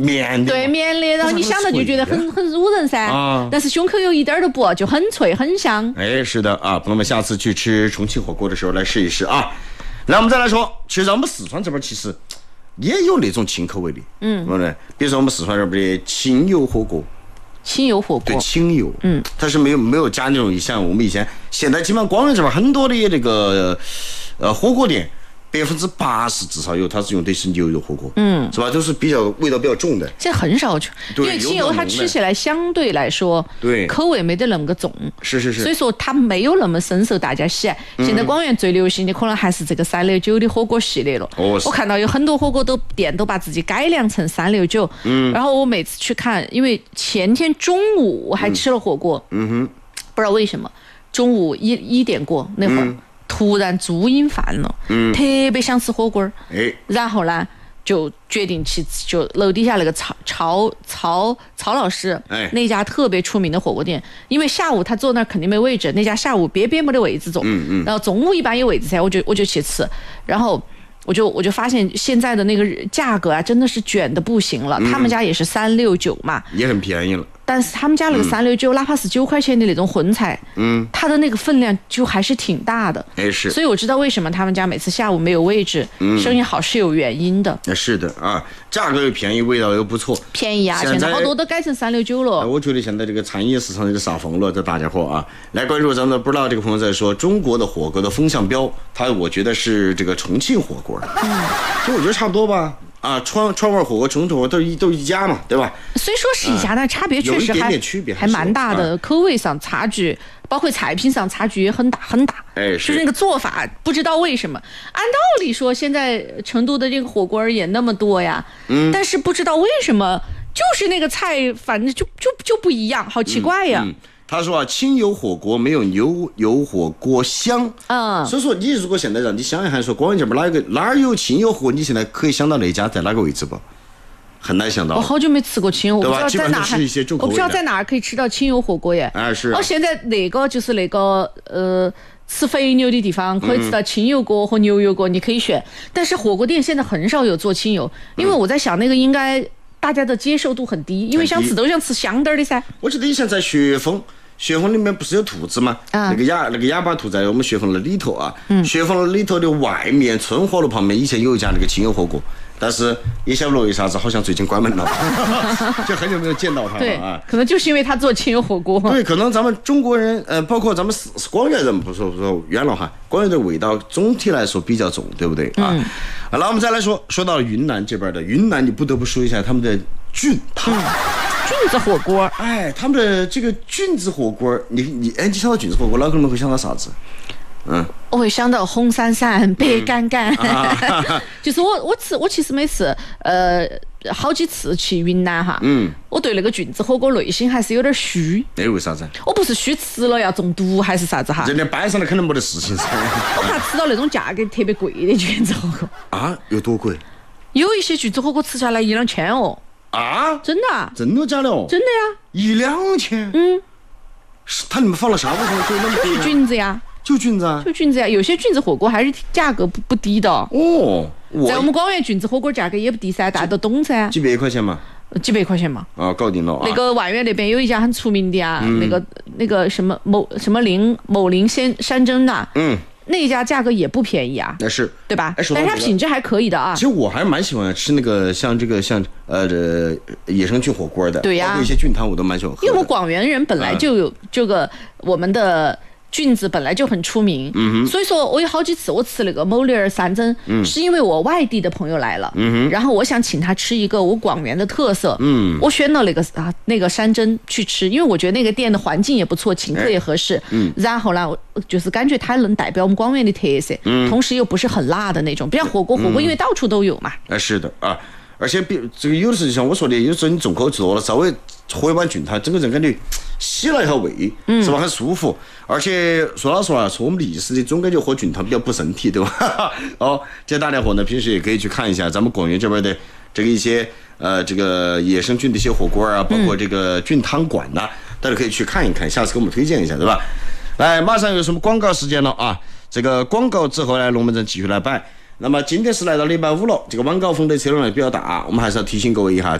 绵的， 对，绵的，然后你想到就觉得很入人噻。但是胸口有一点都不，就很脆很香。 哎，是的啊，朋友们下次去吃重庆火锅的时候来试一试啊。来，我们再来说，其实在我们四川这边其实也有那种轻口味的，对不对？比如说我们四川这边的清油火锅。 清油火锅， 对，清油，它是没有加那种像我们以前，现在基本上广元这边很多的那个火锅店，80%至少有它是用的是牛油火锅，是吧？都是味道比较重的。 现在很少去，因为清油它吃起来相对来说， 对， 口味没得那么个重， 是， 所以说它没有那么深受大家喜爱。现在广元最流行的可能还是这个369的火锅系列了。我看到有很多火锅店都把自己改良成369，然后我每次去看，因为前天中午我还吃了火锅，不知道为什么中午1点过那会儿。突然猪瘾犯了，特别想吃火锅儿，然后呢就决定去就楼底下那个曹老师，那家特别出名的火锅店，因为下午他坐那儿肯定没位置，那家下午别没得位置坐，然后中午一般有位置噻，我就去吃，然后我就发现现在的那个价格啊真的是卷的不行了，他们家也是369嘛， 也很便宜了。 但是他们家那个369，哪怕是9块钱的那种荤菜，它的那个分量就还是挺大的。 是。 所以我知道为什么他们家每次下午没有位置，生意好是有原因的。 是的啊，价格又便宜，味道又不错。 便宜啊！现在好多都改成369了。 我觉得现在这个餐饮市场有点杀疯了，这大家伙啊，来关注咱们不知道这个朋友在说中国的火锅的风向标，我觉得是这个重庆火锅。其实我觉得差不多吧。啊，川味火锅、重庆火锅都是一家嘛，对吧？ 虽说是一家，但差别确实还蛮大的，口味上差距，包括菜品上差距也很大很大。就是那个做法，不知道为什么。按道理说，现在成都的这个火锅也那么多呀，但是不知道为什么，就是那个菜，反正就不一样，好奇怪呀。 他说啊，清油火锅没有牛油火锅香，所以说你如果现在让你想一下，说广元这边哪儿有清油火锅，你现在可以想到那家在哪个位置不？很难想到。 我好久没吃过清油， 对吧？ 我不知道在哪我不知道在哪可以吃到清油火锅耶。 是。 现在那个就是那个吃肥牛的地方可以吃到清油锅和牛油锅，你可以选。但是火锅店现在很少有做清油，因为我在想那个应该大家的接受度很低，因为想吃都想吃香点的噻。 我记得以前在雪峰里面不是有兔子吗？那个哑巴兔在我们雪峰的里头啊。雪峰里头的外面春火路旁边以前有一家那个清油火锅，但是也晓不得为啥子，好像最近关门了，就很久没有见到他了啊。 可能就是因为他做清油火锅。 对，可能咱们中国人包括咱们广元人不说远了哈，广元的味道总体来说比较重，对不对啊？那我们再来说到云南这边的云南，你不得不说一下他们的菌汤。 菌子火锅， 他们的这个菌子火锅，你想到菌子火锅，老可能会想到啥子？ 我会想到红闪闪、白干干，就是我其实每次好几次去云南哈，我对那个菌子火锅内心还是有点虚。 为啥子？ 我不是虚吃了要中毒还是啥子哈？ 人家摆上来肯定没得事情噻。 我怕吃到那种价格特别贵的菌子火锅。 啊？有多贵？ 有一些菌子火锅吃下来1-2千哦。 啊， 真的啊？ 真的假的哦？ 真的呀，1-2千。他里面放了啥东西？ 就是菌子呀。 就菌子啊？ 就菌子呀，有些菌子火锅还是价格不低的哦。 在我们广元菌子火锅价格也不低噻，大家都懂噻。 几百块钱嘛？ 几百块钱嘛？ 搞定了啊。 那个万源那边有一家很出名的啊，那个什么某林山珍呐，那一家价格也不便宜啊， 那是对吧？但是它品质还可以的啊。 其实我还蛮喜欢吃那个像野生菌火锅的， 对呀， 包括一些菌汤我都蛮喜欢喝的。 因为我们广元人本来就有这个我们的菌子本来就很出名，所以说我有好几次我吃那个某利山珍，是因为我外地的朋友来了，然后我想请他吃一个我广元的特色，我选了那个山珍去吃，因为我觉得那个店的环境也不错，请客也合适，然后呢，就是感觉它能代表我们广元的特色，同时又不是很辣的那种，比较火锅，因为到处都有嘛。 是的啊，而且这个有的时候像我说的，有时候你重口吃多了，稍微喝一碗菌汤，整个人感觉吸了一下胃，是吧？很舒服。而且说老实话，说我们历史的总感觉喝菌汤比较补身体，对吧？这大家伙呢，平时也可以去看一下咱们广元这边的这个一些这个野生菌的一些火锅啊，包括这个菌汤馆呐，大家可以去看一看，下次给我们推荐一下，对吧？来，马上有什么广告时间了啊？这个广告之后呢，龙门阵继续来摆。那么今天是来到礼拜5了，这个晚高峰的车流量比较大，我们还是要提醒各位一下。